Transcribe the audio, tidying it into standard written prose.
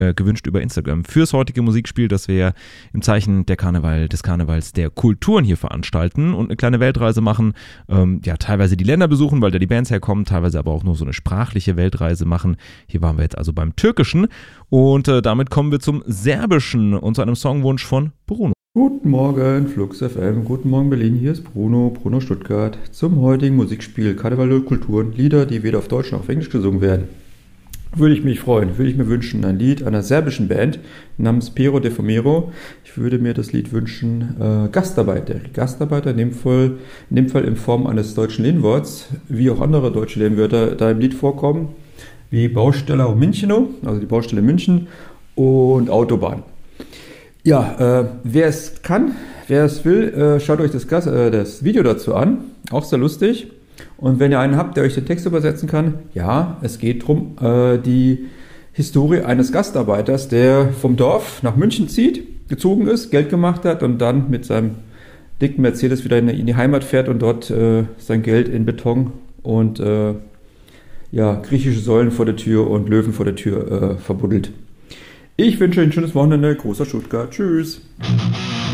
gewünscht über Instagram fürs heutige Musikspiel, das wir im Zeichen des Karnevals der Kulturen hier veranstalten und eine kleine Weltreise machen. Teilweise die Länder besuchen, weil da die Bands herkommen, teilweise aber auch nur so eine sprachliche Weltreise machen. Hier waren wir jetzt also beim Türkischen und damit kommen wir zum Serbischen und zu einem Songwunsch von Bruno. Guten Morgen, Flux FM, guten Morgen Berlin, hier ist Bruno Stuttgart zum heutigen Musikspiel Karneval der Kulturen, Lieder, die weder auf Deutsch noch auf Englisch gesungen werden. Würde ich mich freuen, würde ich mir wünschen, ein Lied einer serbischen Band namens Pero de Fomero. Ich würde mir das Lied wünschen, Gastarbeiter in dem Fall in Form eines deutschen Lehnworts, wie auch andere deutsche Lehnwörter da im Lied vorkommen, wie Baustelle und Münchenow, also die Baustelle München und Autobahn. Ja, wer es kann, wer es will, schaut euch das Video dazu an, auch sehr lustig. Und wenn ihr einen habt, der euch den Text übersetzen kann, ja, es geht darum, die Historie eines Gastarbeiters, der vom Dorf nach München gezogen ist, Geld gemacht hat und dann mit seinem dicken Mercedes wieder in die Heimat fährt und dort sein Geld in Beton und griechische Säulen vor der Tür und Löwen vor der Tür verbuddelt. Ich wünsche euch ein schönes Wochenende. Großer Stuttgart. Tschüss.